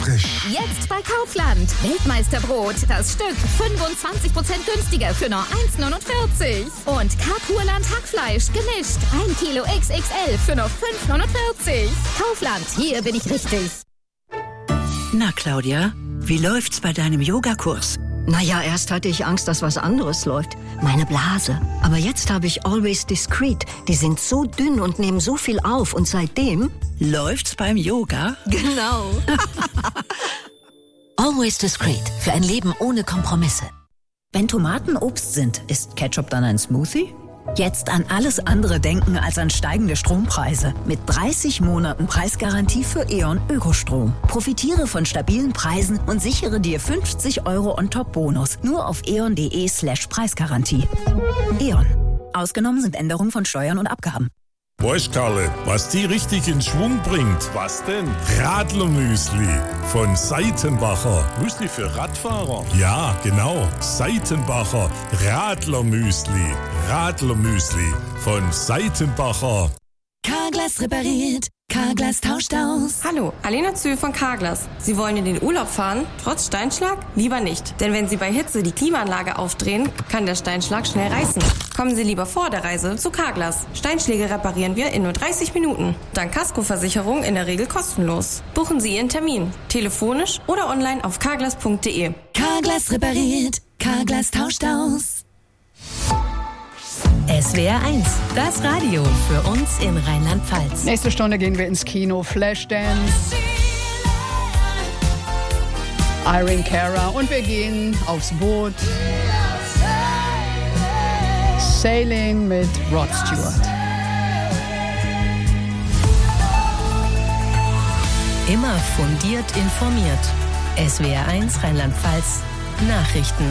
frisch. Jetzt bei Kaufland. Weltmeisterbrot. Das Stück 25% günstiger für nur 1,49. Und Kapurland Hackfleisch gemischt. 1 Kilo XXL für nur 5,49. Kaufland, hier bin ich richtig. Na, Claudia, wie läuft's bei deinem Yogakurs? Naja, erst hatte ich Angst, dass was anderes läuft. Meine Blase. Aber jetzt habe ich Always Discreet. Die sind so dünn und nehmen so viel auf. Und seitdem... Läuft's beim Yoga? Genau. Always Discreet. Für ein Leben ohne Kompromisse. Wenn Tomaten Obst sind, ist Ketchup dann ein Smoothie? Jetzt an alles andere denken als an steigende Strompreise. Mit 30 Monaten Preisgarantie für E.ON Ökostrom. Profitiere von stabilen Preisen und sichere dir 50 € On-Top-Bonus. Nur auf eon.de/Preisgarantie. E.ON. Ausgenommen sind Änderungen von Steuern und Abgaben. Weißt, Karle, was die richtig in Schwung bringt? Was denn? Radlermüsli von Seitenbacher. Müsli für Radfahrer? Ja, genau. Seitenbacher Radlermüsli. Radlermüsli von Seitenbacher. Carglass repariert. Carglass tauscht aus. Hallo, Alena Zühl von Carglass. Sie wollen in den Urlaub fahren, trotz Steinschlag? Lieber nicht. Denn wenn Sie bei Hitze die Klimaanlage aufdrehen, kann der Steinschlag schnell reißen. Kommen Sie lieber vor der Reise zu Carglass. Steinschläge reparieren wir in nur 30 Minuten. Dank Kaskoversicherung in der Regel kostenlos. Buchen Sie Ihren Termin. Telefonisch oder online auf carglass.de. Carglass repariert. Carglass tauscht aus. SWR 1, das Radio für uns in Rheinland-Pfalz. Nächste Stunde gehen wir ins Kino. Flashdance, Irene Cara und wir gehen aufs Boot. Sailing mit Rod Stewart. Immer fundiert informiert. SWR 1 Rheinland-Pfalz Nachrichten.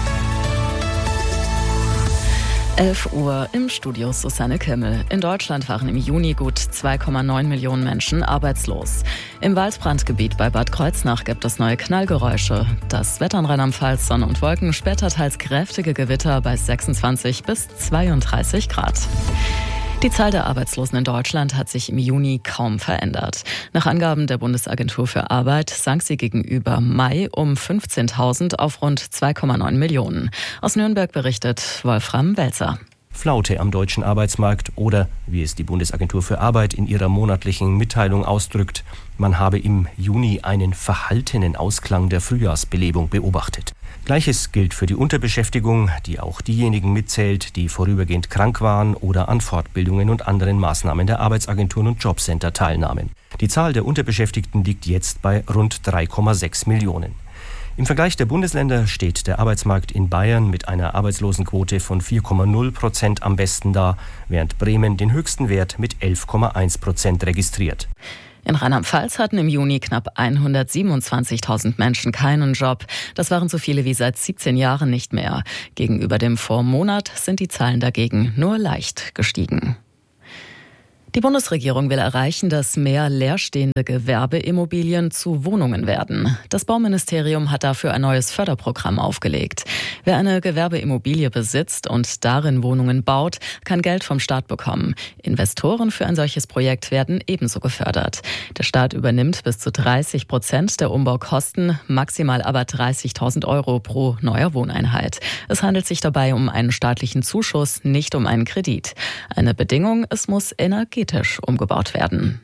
11 Uhr im Studio Susanne Kimmel. In Deutschland waren im Juni gut 2,9 Millionen Menschen arbeitslos. Im Waldbrandgebiet bei Bad Kreuznach gibt es neue Knallgeräusche. Das Wetter in Rheinland-Pfalz, Sonne und Wolken, später teils kräftige Gewitter bei 26 bis 32 Grad. Die Zahl der Arbeitslosen in Deutschland hat sich im Juni kaum verändert. Nach Angaben der Bundesagentur für Arbeit sank sie gegenüber Mai um 15.000 auf rund 2,9 Millionen. Aus Nürnberg berichtet Wolfram Welzer. Flaute am deutschen Arbeitsmarkt oder, wie es die Bundesagentur für Arbeit in ihrer monatlichen Mitteilung ausdrückt, man habe im Juni einen verhaltenen Ausklang der Frühjahrsbelebung beobachtet. Gleiches gilt für die Unterbeschäftigung, die auch diejenigen mitzählt, die vorübergehend krank waren oder an Fortbildungen und anderen Maßnahmen der Arbeitsagenturen und Jobcenter teilnahmen. Die Zahl der Unterbeschäftigten liegt jetzt bei rund 3,6 Millionen. Im Vergleich der Bundesländer steht der Arbeitsmarkt in Bayern mit einer Arbeitslosenquote von 4,0% am besten da, während Bremen den höchsten Wert mit 11,1% registriert. In Rheinland-Pfalz hatten im Juni knapp 127.000 Menschen keinen Job. Das waren so viele wie seit 17 Jahren nicht mehr. Gegenüber dem Vormonat sind die Zahlen dagegen nur leicht gestiegen. Die Bundesregierung will erreichen, dass mehr leerstehende Gewerbeimmobilien zu Wohnungen werden. Das Bauministerium hat dafür ein neues Förderprogramm aufgelegt. Wer eine Gewerbeimmobilie besitzt und darin Wohnungen baut, kann Geld vom Staat bekommen. Investoren für ein solches Projekt werden ebenso gefördert. Der Staat übernimmt bis zu 30% der Umbaukosten, maximal aber 30.000 € pro neuer Wohneinheit. Es handelt sich dabei um einen staatlichen Zuschuss, nicht um einen Kredit. Eine Bedingung, es muss energetisch umgebaut werden.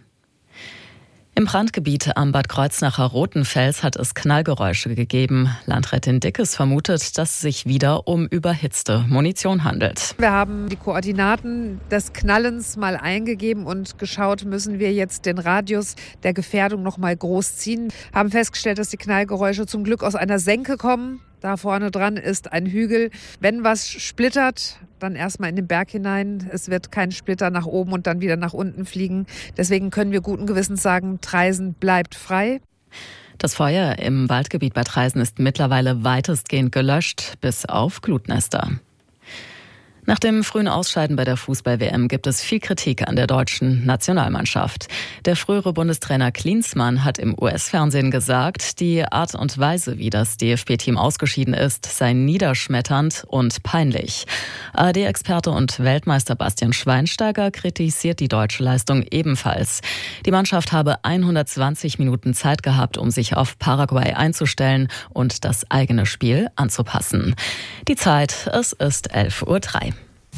Im Brandgebiet am Bad Kreuznacher Rotenfels hat es Knallgeräusche gegeben. Landrätin Dickes vermutet, dass es sich wieder um überhitzte Munition handelt. Wir haben die Koordinaten des Knallens mal eingegeben und geschaut, müssen wir jetzt den Radius der Gefährdung noch mal groß ziehen. Haben festgestellt, dass die Knallgeräusche zum Glück aus einer Senke kommen. Da vorne dran ist ein Hügel. Wenn was splittert, dann erstmal in den Berg hinein. Es wird kein Splitter nach oben und dann wieder nach unten fliegen. Deswegen können wir guten Gewissens sagen, Traisen bleibt frei. Das Feuer im Waldgebiet bei Traisen ist mittlerweile weitestgehend gelöscht, bis auf Glutnester. Nach dem frühen Ausscheiden bei der Fußball-WM gibt es viel Kritik an der deutschen Nationalmannschaft. Der frühere Bundestrainer Klinsmann hat im US-Fernsehen gesagt, die Art und Weise, wie das DFB-Team ausgeschieden ist, sei niederschmetternd und peinlich. ARD-Experte und Weltmeister Bastian Schweinsteiger kritisiert die deutsche Leistung ebenfalls. Die Mannschaft habe 120 Minuten Zeit gehabt, um sich auf Paraguay einzustellen und das eigene Spiel anzupassen. Die Zeit, es ist 11:03 Uhr.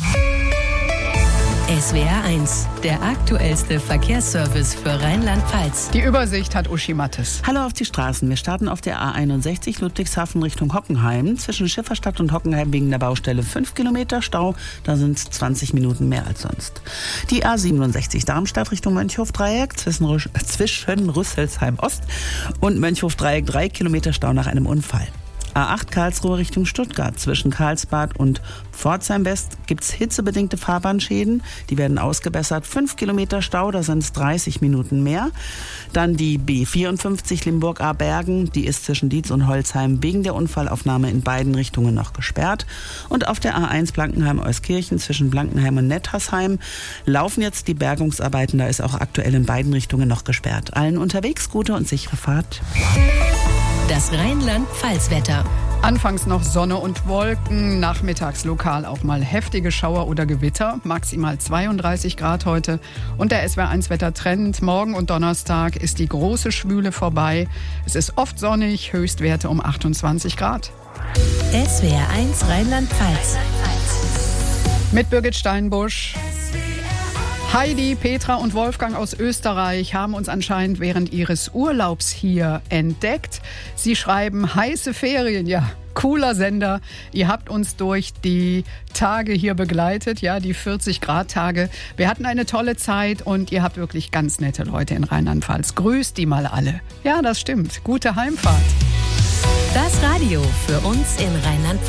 SWR 1, der aktuellste Verkehrsservice für Rheinland-Pfalz. Die Übersicht hat Uschi Mattes. Hallo auf die Straßen. Wir starten auf der A61 Ludwigshafen Richtung Hockenheim. Zwischen Schifferstadt und Hockenheim wegen der Baustelle 5 Kilometer Stau. Da sind 20 Minuten mehr als sonst. Die A67 Darmstadt Richtung Mönchhof-Dreieck zwischen Rüsselsheim Ost und Mönchhof-Dreieck 3 Kilometer Stau nach einem Unfall. A8 Karlsruhe Richtung Stuttgart. Zwischen Karlsbad und Pforzheim West gibt es hitzebedingte Fahrbahnschäden. Die werden ausgebessert. 5 Kilometer Stau, da sind es 30 Minuten mehr. Dann die B54 Limburg-Abergen. Die ist zwischen Dietz und Holzheim wegen der Unfallaufnahme in beiden Richtungen noch gesperrt. Und auf der A1 Blankenheim-Euskirchen zwischen Blankenheim und Nettersheim laufen jetzt die Bergungsarbeiten. Da ist auch aktuell in beiden Richtungen noch gesperrt. Allen unterwegs gute und sichere Fahrt. Das Rheinland-Pfalz-Wetter. Anfangs noch Sonne und Wolken, nachmittags lokal auch mal heftige Schauer oder Gewitter, maximal 32 Grad heute. Und der SWR1-Wettertrend, morgen und Donnerstag ist die große Schwüle vorbei. Es ist oft sonnig, Höchstwerte um 28 Grad. SWR1 Rheinland-Pfalz. Mit Birgit Steinbusch. Heidi, Petra und Wolfgang aus Österreich haben uns anscheinend während ihres Urlaubs hier entdeckt. Sie schreiben, heiße Ferien, ja, cooler Sender. Ihr habt uns durch die Tage hier begleitet, ja, die 40-Grad-Tage. Wir hatten eine tolle Zeit und ihr habt wirklich ganz nette Leute in Rheinland-Pfalz. Grüßt die mal alle. Ja, das stimmt. Gute Heimfahrt. Das Radio für uns in Rheinland-Pfalz.